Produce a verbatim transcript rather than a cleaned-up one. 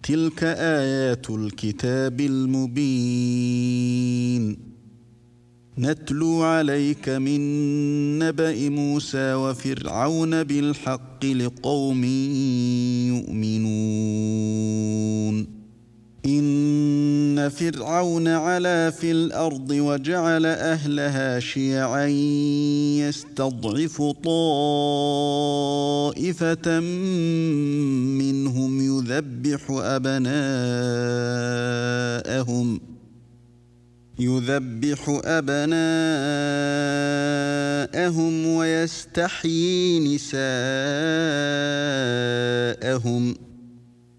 تلك آيات الكتاب المبين نتلو عليك من نبأ موسى وفرعون بالحق لقوم يؤمنون إن فرعون علا في الأرض وجعل أهلها شيعا يستضعف طائفة منهم يذبح أبناءهم يذبح أبناءهم ويستحيي نساءهم